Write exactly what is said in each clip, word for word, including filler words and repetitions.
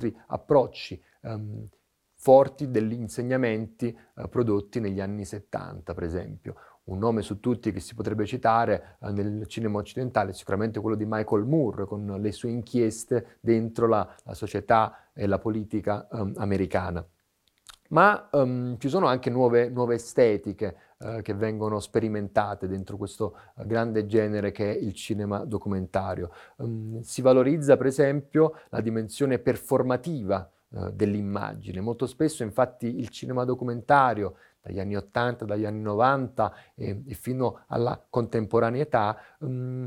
altri approcci ehm, forti degli insegnamenti eh, prodotti negli anni settanta, per esempio. Un nome su tutti che si potrebbe citare eh, nel cinema occidentale è sicuramente quello di Michael Moore, con le sue inchieste dentro la, la società e la politica ehm, americana. Ma um, ci sono anche nuove, nuove estetiche uh, che vengono sperimentate dentro questo uh, grande genere che è il cinema documentario. Um, si valorizza per esempio la dimensione performativa uh, dell'immagine. Molto spesso infatti il cinema documentario dagli anni ottanta, dagli anni novanta e, e fino alla contemporaneità um,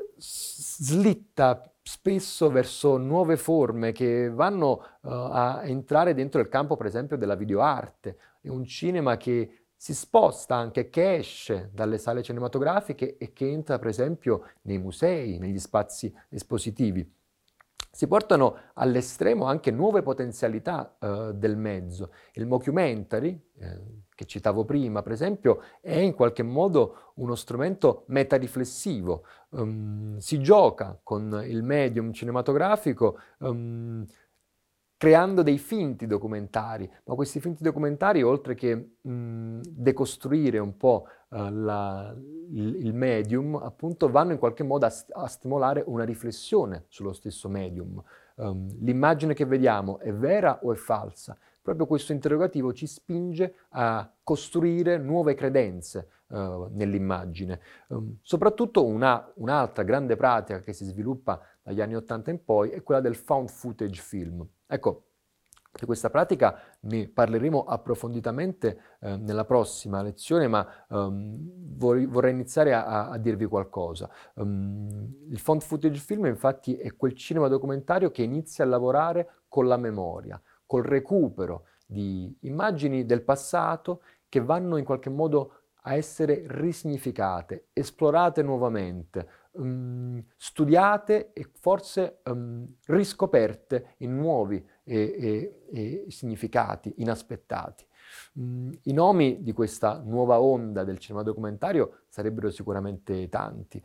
slitta spesso verso nuove forme che vanno uh, a entrare dentro il campo, per esempio, della videoarte. È un cinema che si sposta anche, che esce dalle sale cinematografiche e che entra, per esempio, nei musei, negli spazi espositivi. Si portano all'estremo anche nuove potenzialità uh, del mezzo. Il mockumentary, eh, che citavo prima, per esempio, è in qualche modo uno strumento metariflessivo. Um, si gioca con il medium cinematografico um, creando dei finti documentari, ma questi finti documentari, oltre che mh, decostruire un po' uh, la, il, il medium, appunto, vanno in qualche modo a, a stimolare una riflessione sullo stesso medium. Um, l'immagine che vediamo è vera o è falsa? Proprio questo interrogativo ci spinge a costruire nuove credenze uh, nell'immagine. Um, soprattutto una, un'altra grande pratica che si sviluppa dagli anni ottanta in poi è quella del found footage film. Ecco, di questa pratica ne parleremo approfonditamente eh, nella prossima lezione, ma um, vorrei, vorrei iniziare a, a dirvi qualcosa. Um, il found footage film infatti è quel cinema documentario che inizia a lavorare con la memoria, col recupero di immagini del passato che vanno in qualche modo a essere risignificate, esplorate nuovamente, um, studiate e forse um, riscoperte in nuovi e, e, e significati inaspettati. Mm, I nomi di questa nuova onda del cinema documentario sarebbero sicuramente tanti.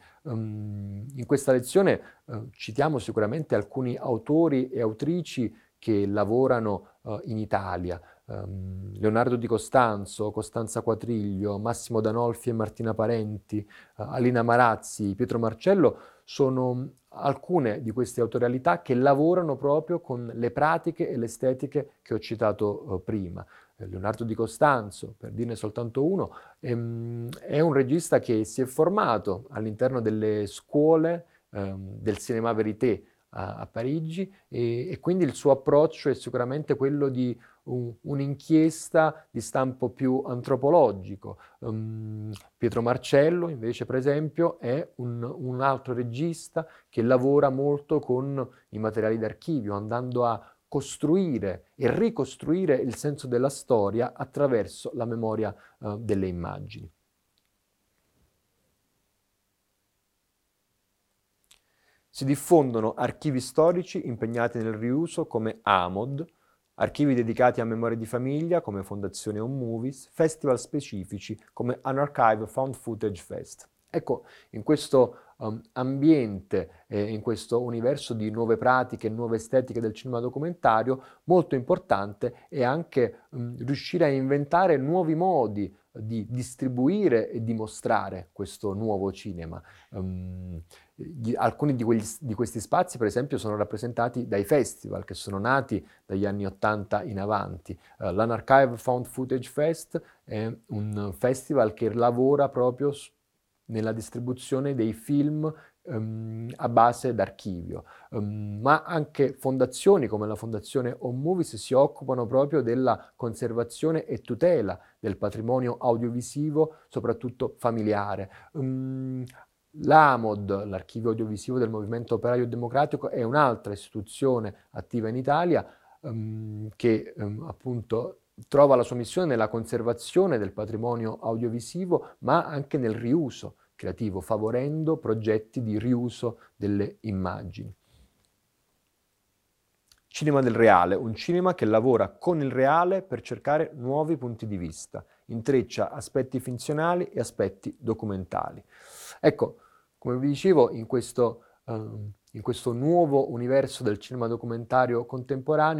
Um, in questa lezione uh, citiamo sicuramente alcuni autori e autrici che lavorano uh, in Italia. Um, Leonardo Di Costanzo, Costanza Quatriglio, Massimo Danolfi e Martina Parenti, uh, Alina Marazzi, Pietro Marcello sono alcune di queste autorialità che lavorano proprio con le pratiche e le estetiche che ho citato uh, prima. Leonardo Di Costanzo, per dirne soltanto uno, ehm, è un regista che si è formato all'interno delle scuole ehm, del Cinéma Vérité a, a Parigi e, e quindi il suo approccio è sicuramente quello di un, un'inchiesta di stampo più antropologico. Um, Pietro Marcello, invece, per esempio, è un, un altro regista che lavora molto con i materiali d'archivio, andando a costruire e ricostruire il senso della storia attraverso la memoria eh, delle immagini. Si diffondono archivi storici impegnati nel riuso come AMOD, archivi dedicati a memorie di famiglia come Fondazione Home Movies, festival specifici come Unarchive Found Footage Fest. Ecco, in questo um, ambiente, eh, in questo universo di nuove pratiche, nuove estetiche del cinema documentario, molto importante è anche um, riuscire a inventare nuovi modi di distribuire e di mostrare questo nuovo cinema. Um, gli, alcuni di, quegli, di questi spazi, per esempio, sono rappresentati dai festival che sono nati dagli anni ottanta in avanti. Uh, L'Unarchive Found Footage Fest è un festival che lavora proprio su, nella distribuzione dei film um, a base d'archivio, um, ma anche fondazioni come la Fondazione Home Movies si occupano proprio della conservazione e tutela del patrimonio audiovisivo, soprattutto familiare. Um, L'AMOD, l'Archivio Audiovisivo del Movimento Operaio Democratico, è un'altra istituzione attiva in Italia um, che um, appunto trova la sua missione nella conservazione del patrimonio audiovisivo, ma anche nel riuso creativo, favorendo progetti di riuso delle immagini. Cinema del reale, un cinema che lavora con il reale per cercare nuovi punti di vista, intreccia aspetti finzionali e aspetti documentali. Ecco, come vi dicevo, in questo, um, in questo nuovo universo del cinema documentario contemporaneo,